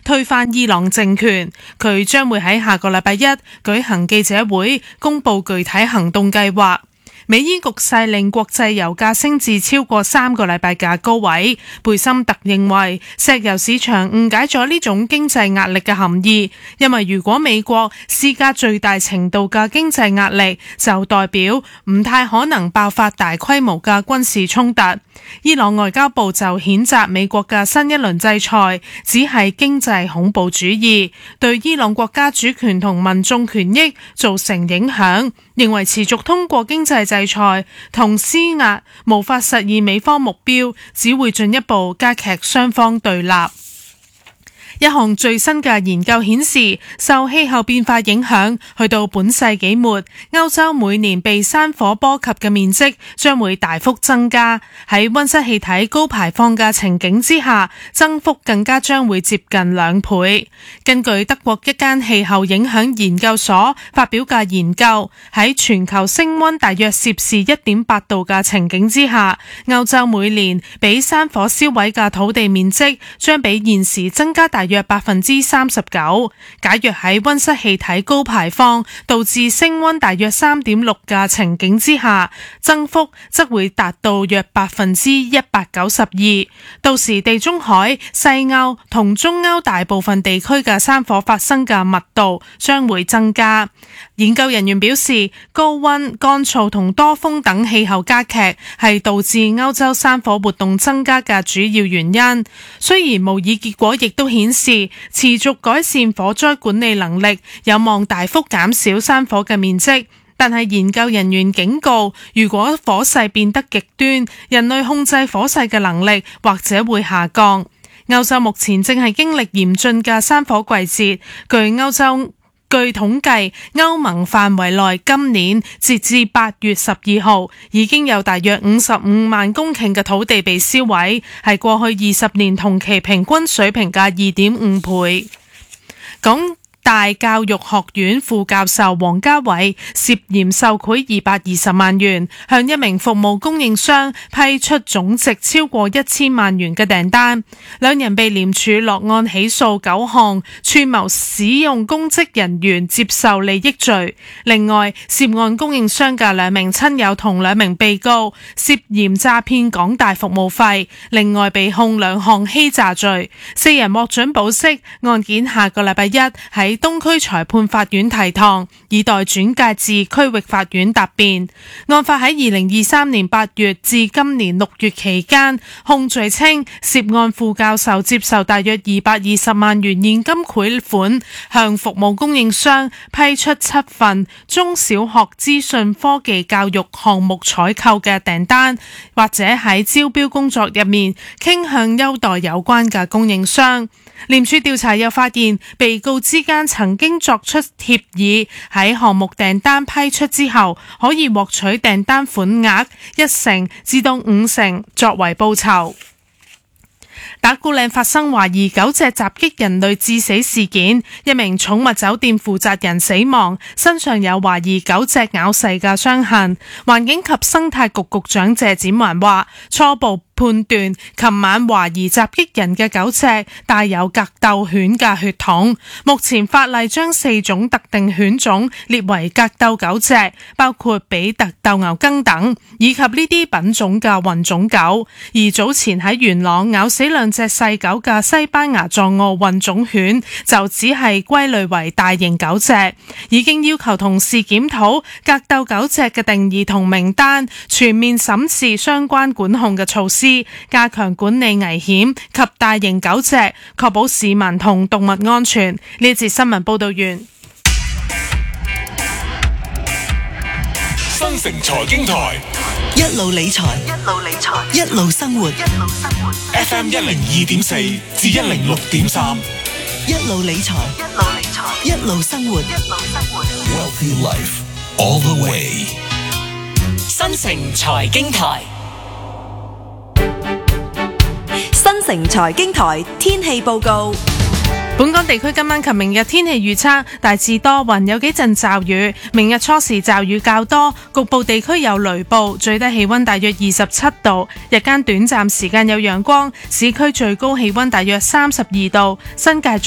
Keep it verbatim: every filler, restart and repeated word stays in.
推翻伊朗政權。佢將會喺下個禮拜一舉行記者會，公布具體行動計劃。美伊局勢令國際油價升至超過三個禮拜嘅高位。貝森特認為石油市場誤解咗呢種經濟壓力嘅含義，因為如果美國施加最大程度嘅經濟壓力，就代表唔太可能爆發大規模嘅軍事衝突。伊朗外交部就譴責美國嘅新一輪制裁只係經濟恐怖主義，對伊朗國家主權同民眾權益造成影響，認為持續通過經濟制裁同施壓無法實現美方目標，只會進一步加劇雙方對立。一項最新嘅研究顯示，受氣候變化影響，去到本世紀末，歐洲每年被山火波及嘅面積將會大幅增加。喺溫室氣體高排放嘅情景之下，增幅更加將會接近兩倍。根據德國一間氣候影響研究所發表嘅研究，喺全球升溫大約攝氏一點八度嘅情景之下，歐洲每年被山火燒毀嘅土地面積將比現時增加大約百分之三十九。假若喺溫室氣體高排放導致升溫大約三點六嘅情景之下，增幅則會達到約百分之一百九十二。到時地中海、西歐同中歐大部分地區嘅山火發生嘅密度將會增加。研究人員表示，高溫、乾燥同多風等氣候加劇係導致歐洲山火活動增加嘅主要原因。雖然模擬結果亦都顯示，持續改善火災管理能力有望大幅減少山火嘅面積，但係研究人員警告，如果火勢變得極端，人類控制火勢嘅能力或者會下降。歐洲目前正係經歷嚴峻嘅山火季節，據歐洲據統計，歐盟範圍內今年截至八月十二號已經有大約五十五萬公頃嘅土地被燒毀，係過去二十年同期平均水平嘅二點五倍。講大教育學院副教授王家偉涉嫌受賄二百二十萬元，向一名服務供應商批出總值超過一千萬元嘅訂單。兩人被廉署落案起訴九項串謀使用公職人員接受利益罪。另外，涉案供應商嘅兩名親友同兩名被告涉嫌詐騙港大服務費，另外被控兩項欺詐罪。四人獲准保釋，案件下個禮拜一喺東區裁判法院提堂，以待轉介至區域法院答辯。案發喺二零二三年八月至今年六月期間，控罪稱涉案副教授接受大約二百二十萬元現金賄款，向服務供應商批出七份中小學資訊科技教育項目採購嘅訂單，或者喺招標工作入面傾向優待有關嘅供應商。廉署調查又發現，被告之間曾經作出協議，喺項目訂單批出之後，可以獲取訂單款額一成至到五成作為報酬。打鼓嶺發生懷疑狗隻襲擊人類致死事件，一名寵物酒店負責人死亡，身上有懷疑狗隻咬噬嘅傷痕。環境及生態局局長謝展寰話，初步判斷琴晚懷疑襲擊人嘅狗隻帶有格鬥犬嘅血統。目前法例將四種特定犬種列為格鬥狗隻，包括比特鬥牛梗等，以及呢啲品種嘅混種狗。而早前喺元朗咬死兩隻細狗嘅西班牙藏獒混種犬就只係歸類為大型狗隻，已經要求同事檢討格鬥狗隻嘅定義同名單，全面審視相關管控嘅措施，加強管理危險及大型狗隻，確保市民同動物安全。呢節新聞報道完。 新城財經台一路理財，一路理財，一路生活，一路生活。 F M 一零二點四至一零六點三， 一路理財，一路理財，一路生活，一路生活。 Wealthy Life all the way。 新城財經台， 新城財經台天氣報告。 本港地區今晚及明日天氣預測大致多雲，有幾陣驟雨。明日初時驟雨較多，局部地區有雷暴，最低氣溫大約二十七度，日間短暫時間有陽光，市區最高氣溫大約三十二度，新界